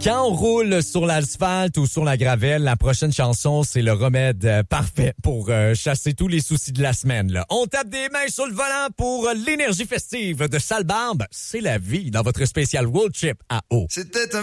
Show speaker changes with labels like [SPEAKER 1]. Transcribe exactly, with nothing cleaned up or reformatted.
[SPEAKER 1] Quand on roule sur l'asphalte ou sur la gravelle, la prochaine chanson, c'est le remède euh, parfait pour euh, chasser tous les soucis de la semaine. Là. On tape des mains sur le volant pour l'énergie festive de Sale Barbe. C'est la vie dans votre spécial road trip à eau.
[SPEAKER 2] C'était un